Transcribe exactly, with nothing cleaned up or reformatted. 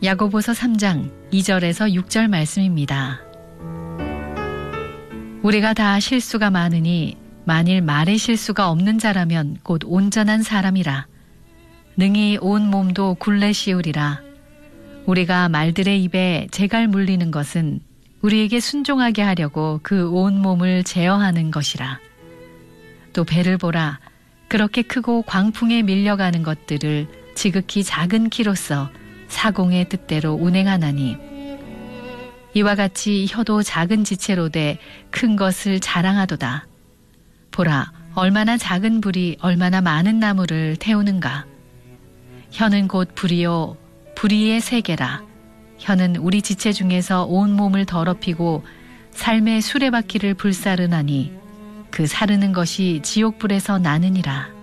야고보서 삼 장 이 절에서 육 절 말씀입니다. 우리가 다 실수가 많으니 만일 말의 실수가 없는 자라면 곧 온전한 사람이라. 능히 온 몸도 굴레 씌우리라. 우리가 말들의 입에 재갈 물리는 것은 우리에게 순종하게 하려고 그 온 몸을 제어하는 것이라. 또 배를 보라. 그렇게 크고 광풍에 밀려가는 것들을 지극히 작은 키로서 사공의 뜻대로 운행하나니 이와 같이 혀도 작은 지체로 돼 큰 것을 자랑하도다. 보라, 얼마나 작은 불이 얼마나 많은 나무를 태우는가. 혀는 곧 불이요 불의의 세계라. 혀는 우리 지체 중에서 온 몸을 더럽히고 삶의 수레바퀴를 불사르나니 그 사르는 것이 지옥불에서 나느니라.